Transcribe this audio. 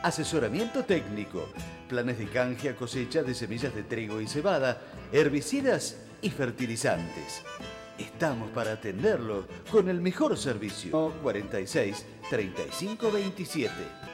asesoramiento técnico, planes de canje a cosecha de semillas de trigo y cebada, herbicidas y fertilizantes. Estamos para atenderlo con el mejor servicio. 46 35 27.